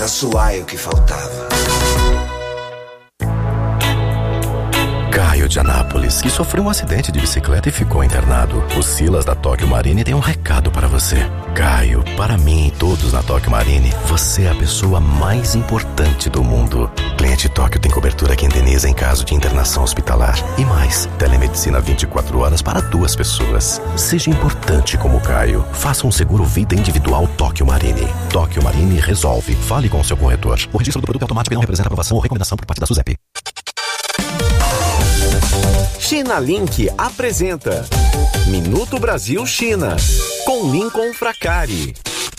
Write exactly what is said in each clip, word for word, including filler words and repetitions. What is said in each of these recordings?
Suai o que faltava. Caio de Anápolis, que sofreu um acidente de bicicleta e ficou internado. O Silas da Tóquio Marine tem um recado para você. Caio, para mim e todos na Tóquio Marine, você é a pessoa mais importante do mundo. Cliente Tóquio tem cobertura que indeniza em caso de internação hospitalar. E mais, telemedicina vinte e quatro horas para duas pessoas. Seja importante como Caio. Faça um seguro vida individual Tóquio Marine. Tóquio Marine resolve. Fale com o seu corretor. O registro do produto é automático e não representa aprovação ou recomendação por parte da SUSEP. China Link apresenta Minuto Brasil China, com Lincoln Fracari.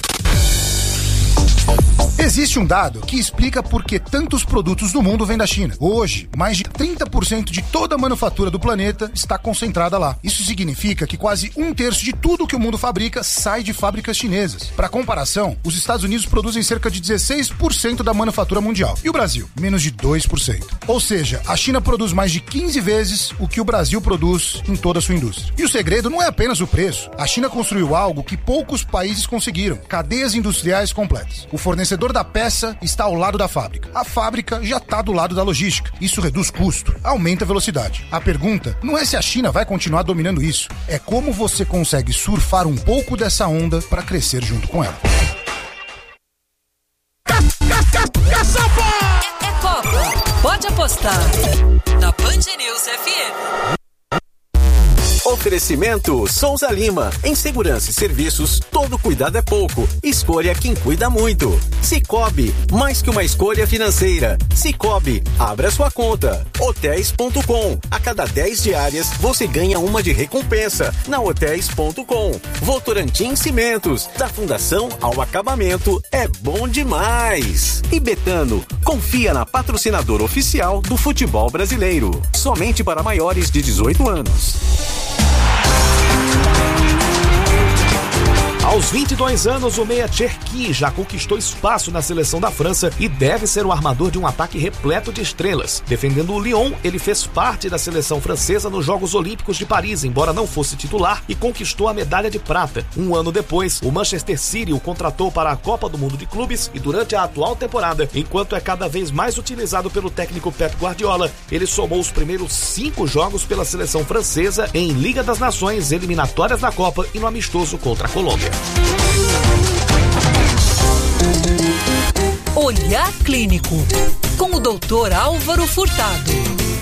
Existe um dado que explica por que tantos produtos do mundo vêm da China. Hoje, mais de trinta por cento de toda a manufatura do planeta está concentrada lá. Isso significa que quase um terço de tudo que o mundo fabrica sai de fábricas chinesas. Para comparação, os Estados Unidos produzem cerca de dezesseis por cento da manufatura mundial. E o Brasil? Menos de dois por cento. Ou seja, a China produz mais de quinze vezes o que o Brasil produz em toda a sua indústria. E o segredo não é apenas o preço. A China construiu algo que poucos países conseguiram: cadeias industriais completas. O fornecedor da peça está ao lado da fábrica. A fábrica já está do lado da logística. Isso reduz custo, aumenta a velocidade. A pergunta não é se a China vai continuar dominando isso, é como você consegue surfar um pouco dessa onda para crescer junto com ela. É, é Copa. Pode apostar na Band News F M. Oferecimento Souza Lima. Em segurança e serviços, todo cuidado é pouco. Escolha quem cuida muito. Sicoob, mais que uma escolha financeira. Sicoob, abra sua conta. Hotéis ponto com. A cada dez diárias, você ganha uma de recompensa na Hotéis ponto com. Votorantim Cimentos, da fundação ao acabamento, é bom demais. E Betano, confia na patrocinadora oficial do futebol brasileiro. Somente para maiores de dezoito anos. Aos vinte e dois anos, o meia Cherki já conquistou espaço na seleção da França e deve ser o armador de um ataque repleto de estrelas. Defendendo o Lyon, ele fez parte da seleção francesa nos Jogos Olímpicos de Paris, embora não fosse titular, e conquistou a medalha de prata. Um ano depois, o Manchester City o contratou para a Copa do Mundo de Clubes e durante a atual temporada, enquanto é cada vez mais utilizado pelo técnico Pep Guardiola, ele somou os primeiros cinco jogos pela seleção francesa em Liga das Nações, eliminatórias da Copa e no amistoso contra a Colômbia. Olhar Clínico, com o doutor Álvaro Furtado.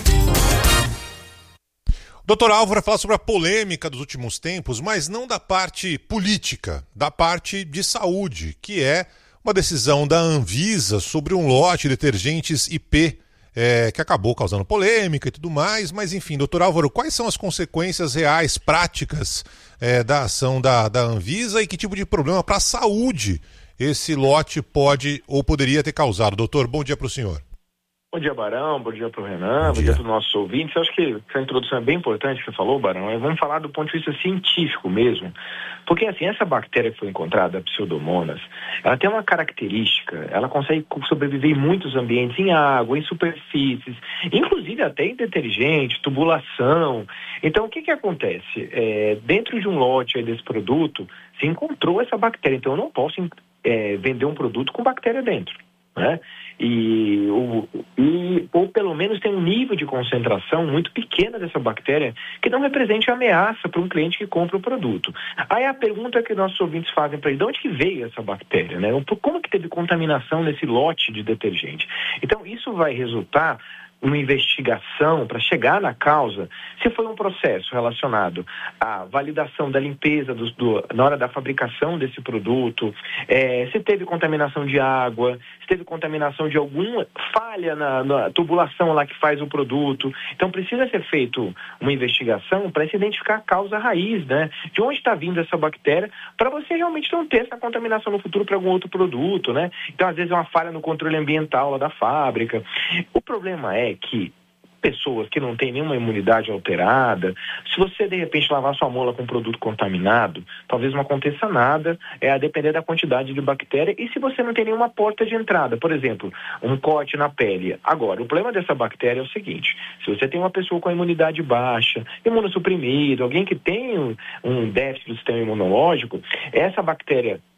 doutor Álvaro vai falar sobre a polêmica dos últimos tempos, mas não da parte política, da parte de saúde, que é uma decisão da Anvisa sobre um lote de detergentes I P, é, que acabou causando polêmica e tudo mais, mas enfim, doutor Álvaro, quais são as consequências reais, práticas, é, da ação da, da Anvisa e que tipo de problema para a saúde esse lote pode ou poderia ter causado? Doutor, bom dia para o senhor. Bom dia, Barão, bom dia para o Renan, bom dia, dia para os nossos ouvintes. Eu acho que essa introdução é bem importante que você falou, Barão. Vamos falar do ponto de vista científico mesmo. Porque, assim, essa bactéria que foi encontrada, a Pseudomonas, ela tem uma característica, ela consegue sobreviver em muitos ambientes, em água, em superfícies, inclusive até em detergente, tubulação. Então, o que que acontece? É, dentro de um lote aí desse produto, se encontrou essa bactéria. Então, eu não posso é, vender um produto com bactéria dentro, né? E, ou, e, ou pelo menos tem um nível de concentração muito pequena dessa bactéria que não represente ameaça para um cliente que compra o produto. Aí a pergunta que nossos ouvintes fazem para ele: de onde que veio essa bactéria, né? Como que teve contaminação nesse lote de detergente? Então isso vai resultar uma investigação para chegar na causa, se foi um processo relacionado à validação da limpeza do, do, na hora da fabricação desse produto, é, se teve contaminação de água, se teve contaminação de alguma falha na, na tubulação lá que faz o produto. Então precisa ser feito uma investigação para se identificar a causa raiz, né? De onde está vindo essa bactéria, para você realmente não ter essa contaminação no futuro para algum outro produto, né? Então às vezes é uma falha no controle ambiental lá da fábrica. O problema é que pessoas que não têm nenhuma imunidade alterada, se você de repente lavar sua mão com um produto contaminado, talvez não aconteça nada, é a depender da quantidade de bactéria, e se você não tem nenhuma porta de entrada, por exemplo, um corte na pele. Agora, o problema dessa bactéria é o seguinte: se você tem uma pessoa com a imunidade baixa, imunossuprimido, alguém que tem um, um déficit do sistema imunológico, essa bactéria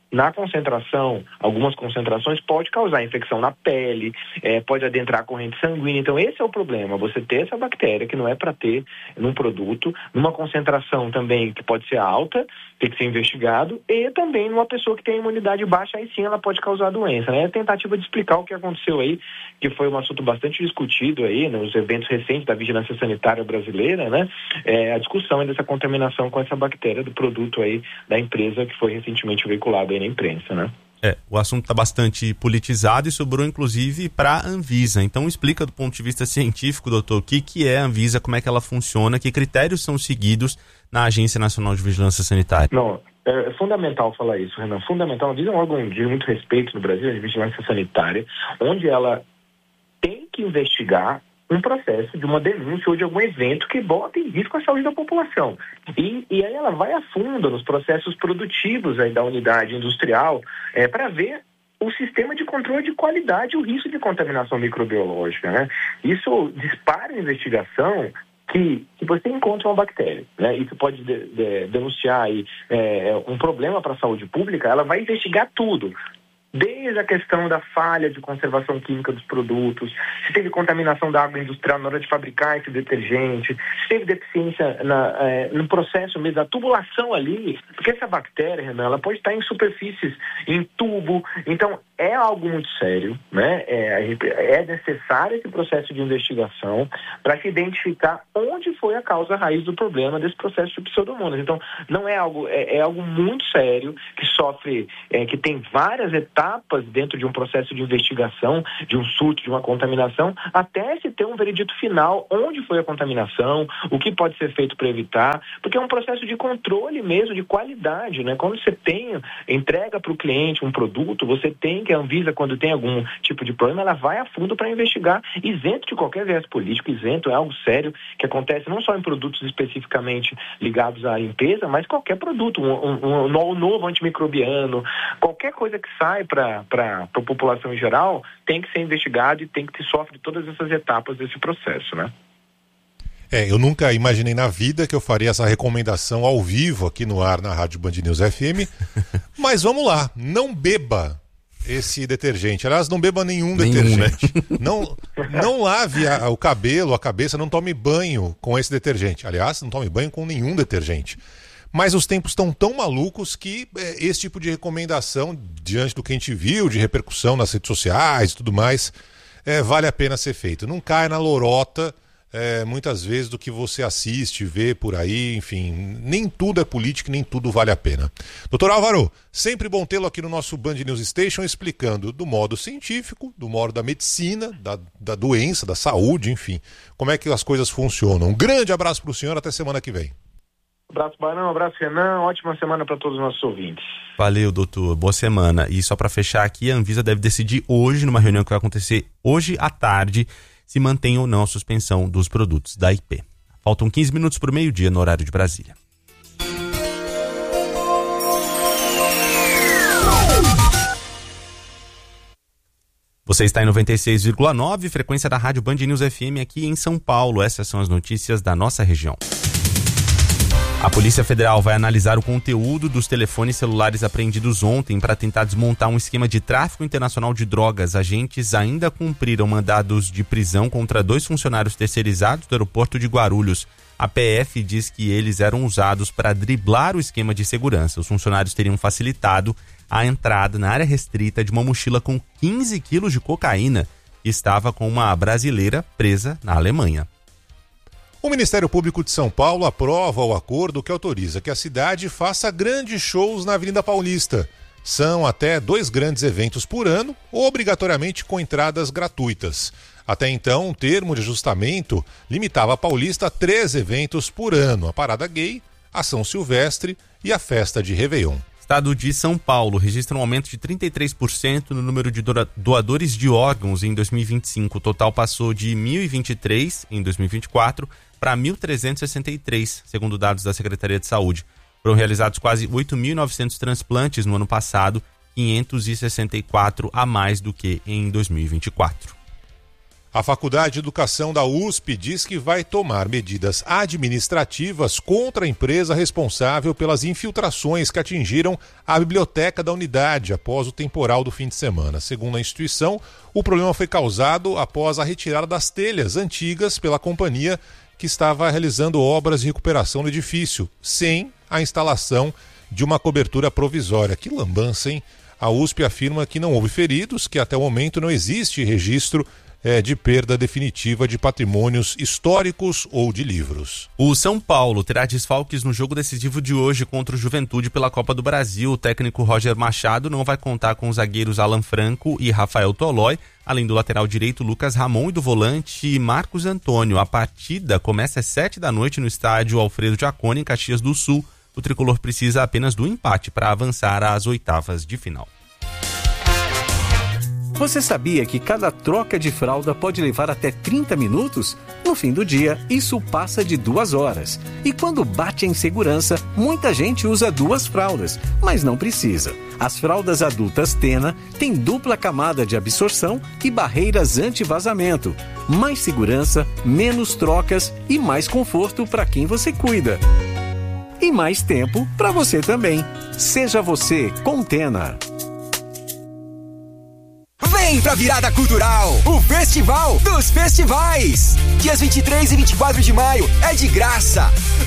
na concentração, algumas concentrações pode causar infecção na pele, é, pode adentrar a corrente sanguínea. Então esse é o problema, você ter essa bactéria que não é para ter num produto, numa concentração também que pode ser alta, tem que ser investigado, e também numa pessoa que tem imunidade baixa, aí sim ela pode causar doença, né? É a tentativa de explicar o que aconteceu aí, que foi um assunto bastante discutido aí nos eventos recentes da Vigilância Sanitária Brasileira, né? É, a discussão dessa contaminação com essa bactéria do produto aí da empresa que foi recentemente veiculado aí na imprensa, né? É, o assunto está bastante politizado e sobrou inclusive para a Anvisa. Então explica do ponto de vista científico, doutor, o que, que é a Anvisa, como é que ela funciona, que critérios são seguidos na Agência Nacional de Vigilância Sanitária. Não, é fundamental falar isso, Renan, fundamental. A Anvisa é um órgão de muito respeito no Brasil, de vigilância sanitária, onde ela tem que investigar um processo de uma denúncia ou de algum evento que bota em risco a saúde da população. E, e aí ela vai a fundo nos processos produtivos aí da unidade industrial é, para ver o sistema de controle de qualidade e o risco de contaminação microbiológica, né? Isso dispara a investigação que, que você encontra uma bactéria, né? Isso pode de, de, denunciar aí, é, um problema para a saúde pública, ela vai investigar tudo. Desde a questão da falha de conservação química dos produtos, se teve contaminação da água industrial na hora de fabricar esse detergente, se teve deficiência na, é, no processo mesmo, da tubulação ali, porque essa bactéria, Renan, ela pode estar em superfícies, em tubo, então é algo muito sério, né? É, é necessário esse processo de investigação para se identificar onde foi a causa raiz do problema desse processo de pseudomonas. Então, não é algo, é, é algo muito sério, que sofre, é, que tem várias etapas etapas dentro de um processo de investigação, de um surto, de uma contaminação, até se ter um veredito final, onde foi a contaminação, o que pode ser feito para evitar, porque é um processo de controle mesmo, de qualidade, né? Quando você tem, entrega para o cliente um produto, você tem que a Anvisa, quando tem algum tipo de problema, ela vai a fundo para investigar, isento de qualquer viés político, isento, é algo sério que acontece não só em produtos especificamente ligados à limpeza, mas qualquer produto, um, um, um novo antimicrobiano, qualquer coisa que sai para a população em geral, tem que ser investigado e tem que ter, sofre todas essas etapas desse processo, né? É, eu nunca imaginei na vida que eu faria essa recomendação ao vivo aqui no ar na Rádio Band News F M, mas vamos lá, não beba esse detergente, aliás, não beba nenhum, nenhum detergente, né? não, não lave a, o cabelo, a cabeça, não tome banho com esse detergente, aliás, não tome banho com nenhum detergente. Mas os tempos estão tão malucos que é, esse tipo de recomendação, diante do que a gente viu, de repercussão nas redes sociais e tudo mais, é, vale a pena ser feito. Não cai na lorota, é, muitas vezes, do que você assiste, vê por aí, enfim, nem tudo é política, nem tudo vale a pena. Doutor Álvaro, sempre bom tê-lo aqui no nosso Band News Station, explicando do modo científico, do modo da medicina, da, da doença, da saúde, enfim, como é que as coisas funcionam. Um grande abraço para o senhor, até semana que vem. Abraço, Barão, abraço, Renan, ótima semana para todos os nossos ouvintes. Valeu, doutor, boa semana. E só para fechar aqui, a Anvisa deve decidir hoje, numa reunião que vai acontecer hoje à tarde, se mantém ou não a suspensão dos produtos da I P. Faltam quinze minutos para o meio-dia no horário de Brasília. Você está em noventa e seis vírgula nove, frequência da Rádio Band News F M aqui em São Paulo. Essas são as notícias da nossa região. A Polícia Federal vai analisar o conteúdo dos telefones celulares apreendidos ontem para tentar desmontar um esquema de tráfico internacional de drogas. Agentes ainda cumpriram mandados de prisão contra dois funcionários terceirizados do aeroporto de Guarulhos. A P F diz que eles eram usados para driblar o esquema de segurança. Os funcionários teriam facilitado a entrada na área restrita de uma mochila com quinze quilos de cocaína que estava com uma brasileira presa na Alemanha. O Ministério Público de São Paulo aprova o acordo que autoriza que a cidade faça grandes shows na Avenida Paulista. São até dois grandes eventos por ano, obrigatoriamente com entradas gratuitas. Até então, o termo de ajustamento limitava a Paulista a três eventos por ano: a Parada Gay, a São Silvestre e a Festa de Réveillon. Estado de São Paulo registra um aumento de trinta e três por cento no número de doadores de órgãos em dois mil e vinte e cinco. O total passou de mil e vinte e três em dois mil e vinte e quatro para mil trezentos e sessenta e três, segundo dados da Secretaria de Saúde. Foram realizados quase oito mil e novecentos transplantes no ano passado, quinhentos e sessenta e quatro a mais do que em dois mil e vinte e quatro. A Faculdade de Educação da U S P diz que vai tomar medidas administrativas contra a empresa responsável pelas infiltrações que atingiram a biblioteca da unidade após o temporal do fim de semana. Segundo a instituição, o problema foi causado após a retirada das telhas antigas pela companhia que estava realizando obras de recuperação do edifício, sem a instalação de uma cobertura provisória. Que lambança, hein? A U S P afirma que não houve feridos, que até o momento não existe registro É, de perda definitiva de patrimônios históricos ou de livros. O São Paulo terá desfalques no jogo decisivo de hoje contra o Juventude pela Copa do Brasil. O técnico Roger Machado não vai contar com os zagueiros Alan Franco e Rafael Tolói, além do lateral direito Lucas Ramon e do volante Marcos Antônio. A partida começa às sete da noite no estádio Alfredo Jaconi, em Caxias do Sul. O tricolor precisa apenas do empate para avançar às oitavas de final. Você sabia que cada troca de fralda pode levar até trinta minutos? No fim do dia, isso passa de duas horas. E quando bate a insegurança, muita gente usa duas fraldas, mas não precisa. As fraldas adultas Tena têm dupla camada de absorção e barreiras anti-vazamento. Mais segurança, menos trocas e mais conforto para quem você cuida. E mais tempo para você também. Seja você com Tena. Vem pra Virada Cultural, o Festival dos Festivais. Dias vinte e três e vinte e quatro de maio é de graça.